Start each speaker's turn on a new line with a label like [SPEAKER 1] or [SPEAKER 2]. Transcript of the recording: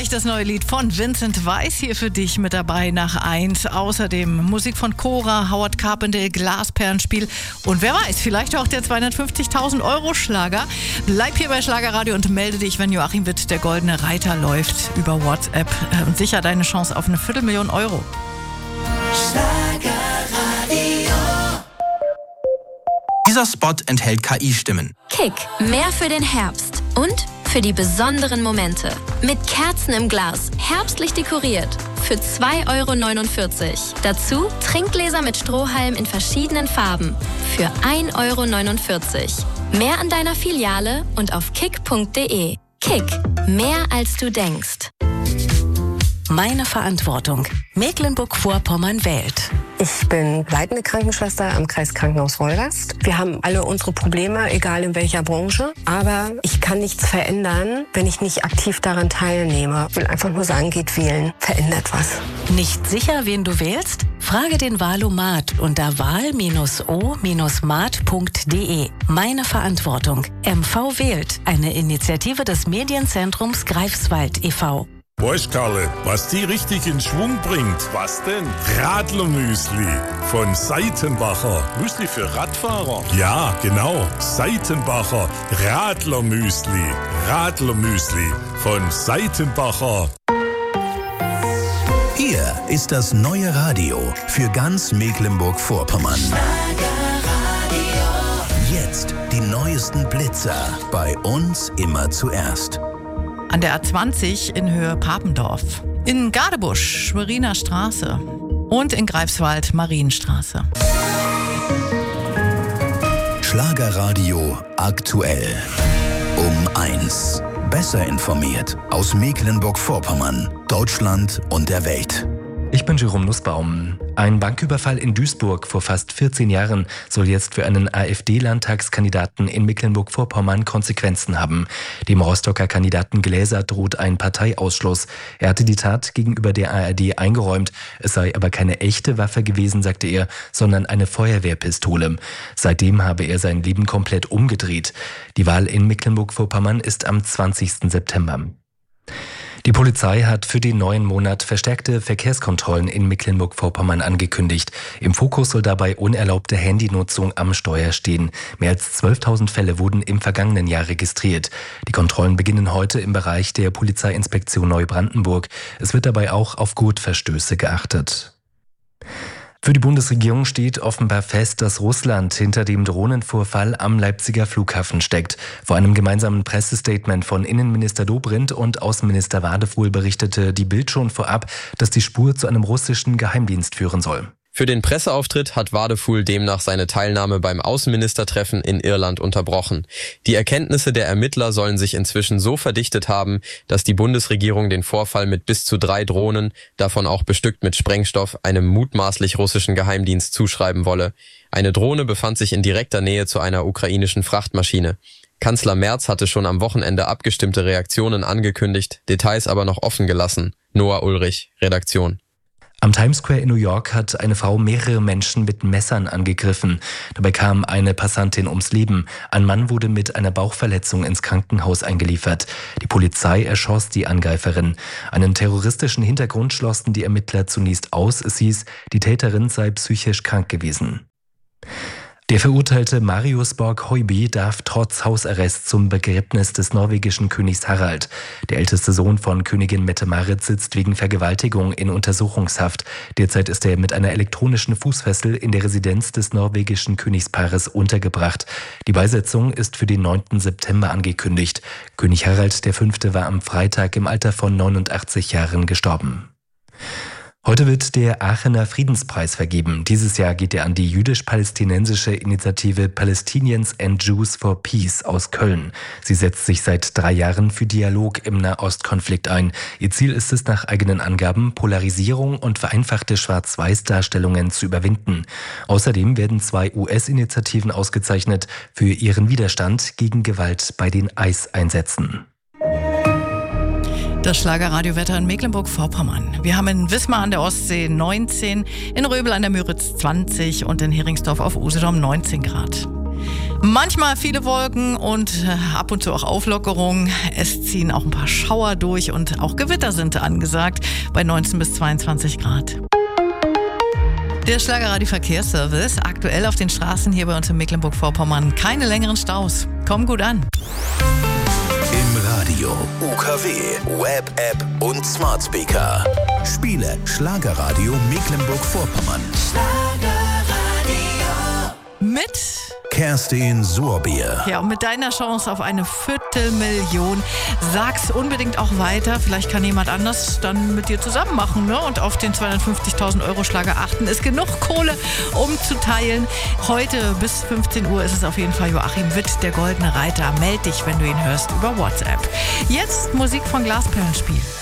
[SPEAKER 1] gleich das neue Lied von Vincent Weiss hier für dich mit dabei nach 1. Außerdem Musik von Cora, Howard Carpendale, Glasperlenspiel und wer weiß, vielleicht auch der 250.000 € Schlager. Bleib hier bei Schlagerradio und melde dich, wenn Joachim Witt, der Goldene Reiter, läuft über WhatsApp und sicher deine Chance auf eine 250.000 €.
[SPEAKER 2] Schlagerradio.
[SPEAKER 3] Dieser Spot enthält KI-Stimmen.
[SPEAKER 4] Kick, mehr für den Herbst und für die besonderen Momente. Mit Kerzen im Glas, herbstlich dekoriert. Für 2,49 €. Dazu Trinkgläser mit Strohhalm in verschiedenen Farben. Für 1,49 €. Mehr an deiner Filiale und auf kick.de. Kick, mehr als du denkst.
[SPEAKER 5] Meine Verantwortung. Mecklenburg-Vorpommern wählt.
[SPEAKER 6] Ich bin leitende Krankenschwester am Kreiskrankenhaus Wolgast. Wir haben alle unsere Probleme, egal in welcher Branche. Aber ich kann nichts verändern, wenn ich nicht aktiv daran teilnehme. Ich will einfach nur sagen, geht wählen. Verändert was.
[SPEAKER 5] Nicht sicher, wen du wählst? Frage den Wahlomat unter wahl-o-mat.de. Meine Verantwortung. MV wählt. Eine Initiative des Medienzentrums Greifswald e.V.
[SPEAKER 7] Weißt Karle, was die richtig in Schwung bringt? Was denn? Radlermüsli von Seitenbacher. Müsli für Radfahrer? Ja, genau. Seitenbacher Radlermüsli. Radlermüsli von Seitenbacher.
[SPEAKER 8] Hier ist das neue Radio für ganz Mecklenburg-Vorpommern. Jetzt die neuesten Blitzer. Bei uns immer zuerst.
[SPEAKER 1] An der A20 in Höhe Papendorf, in Gadebusch, Schweriner Straße und in Greifswald, Marienstraße.
[SPEAKER 8] Schlagerradio aktuell. Um 1. Besser informiert aus Mecklenburg-Vorpommern, Deutschland und der Welt.
[SPEAKER 9] Ich bin Jerome Nussbaum. Ein Banküberfall in Duisburg vor fast 14 Jahren soll jetzt für einen AfD-Landtagskandidaten in Mecklenburg-Vorpommern Konsequenzen haben. Dem Rostocker Kandidaten Gläser droht ein Parteiausschluss. Er hatte die Tat gegenüber der ARD eingeräumt. Es sei aber keine echte Waffe gewesen, sagte er, sondern eine Feuerwehrpistole. Seitdem habe er sein Leben komplett umgedreht. Die Wahl in Mecklenburg-Vorpommern ist am 20. September. Die Polizei hat für den neuen Monat verstärkte Verkehrskontrollen in Mecklenburg-Vorpommern angekündigt. Im Fokus soll dabei unerlaubte Handynutzung am Steuer stehen. Mehr als 12.000 Fälle wurden im vergangenen Jahr registriert. Die Kontrollen beginnen heute im Bereich der Polizeiinspektion Neubrandenburg. Es wird dabei auch auf Gurtverstöße geachtet. Für die Bundesregierung steht offenbar fest, dass Russland hinter dem Drohnenvorfall am Leipziger Flughafen steckt. Vor einem gemeinsamen Pressestatement von Innenminister Dobrindt und Außenminister Wadefuhl berichtete die Bild schon vorab, dass die Spur zu einem russischen Geheimdienst führen soll.
[SPEAKER 10] Für den Presseauftritt hat Wadefuhl demnach seine Teilnahme beim Außenministertreffen in Irland unterbrochen. Die Erkenntnisse der Ermittler sollen sich inzwischen so verdichtet haben, dass die Bundesregierung den Vorfall mit bis zu 3 Drohnen, davon auch bestückt mit Sprengstoff, einem mutmaßlich russischen Geheimdienst zuschreiben wolle. Eine Drohne befand sich in direkter Nähe zu einer ukrainischen Frachtmaschine. Kanzler Merz hatte schon am Wochenende abgestimmte Reaktionen angekündigt, Details aber noch offen gelassen. Noah Ulrich, Redaktion.
[SPEAKER 9] Am Times Square in New York hat eine Frau mehrere Menschen mit Messern angegriffen. Dabei kam eine Passantin ums Leben. Ein Mann wurde mit einer Bauchverletzung ins Krankenhaus eingeliefert. Die Polizei erschoss die Angreiferin. Einen terroristischen Hintergrund schlossen die Ermittler zunächst aus. Es hieß, die Täterin sei psychisch krank gewesen. Der verurteilte Marius Borg-Høiby darf trotz Hausarrest zum Begräbnis des norwegischen Königs Harald. Der älteste Sohn von Königin Mette-Marit sitzt wegen Vergewaltigung in Untersuchungshaft. Derzeit ist er mit einer elektronischen Fußfessel in der Residenz des norwegischen Königspaares untergebracht. Die Beisetzung ist für den 9. September angekündigt. König Harald V. war am Freitag im Alter von 89 Jahren gestorben. Heute wird der Aachener Friedenspreis vergeben. Dieses Jahr geht er an die jüdisch-palästinensische Initiative Palestinians and Jews for Peace aus Köln. Sie setzt sich seit 3 Jahren für Dialog im Nahostkonflikt ein. Ihr Ziel ist es nach eigenen Angaben, Polarisierung und vereinfachte Schwarz-Weiß-Darstellungen zu überwinden. Außerdem werden 2 US-Initiativen ausgezeichnet für ihren Widerstand gegen Gewalt bei den ICE-Einsätzen.
[SPEAKER 1] Das Schlagerradiowetter in Mecklenburg-Vorpommern. Wir haben in Wismar an der Ostsee 19, in Röbel an der Müritz 20 und in Heringsdorf auf Usedom 19 Grad. Manchmal viele Wolken und ab und zu auch Auflockerung. Es ziehen auch ein paar Schauer durch und auch Gewitter sind angesagt bei 19 bis 22 Grad. Der Schlagerradio-Verkehrsservice. Aktuell auf den Straßen hier bei uns in Mecklenburg-Vorpommern keine längeren Staus. Kommen gut an.
[SPEAKER 8] Im Radio, UKW, Web-App und Smart Speaker. Spiele Schlagerradio Mecklenburg-Vorpommern.
[SPEAKER 1] Mit
[SPEAKER 8] Kerstin Sorbier.
[SPEAKER 1] Ja, und mit deiner Chance auf eine Viertelmillion. Sag's unbedingt auch weiter. Vielleicht kann jemand anders dann mit dir zusammen machen, ne? Und auf den 250.000 Euro Schlager achten. Ist genug Kohle, um zu teilen. Heute bis 15 Uhr ist es auf jeden Fall Joachim Witt, der Goldene Reiter. Meld dich, wenn du ihn hörst, über WhatsApp. Jetzt Musik von Glasperlenspiel.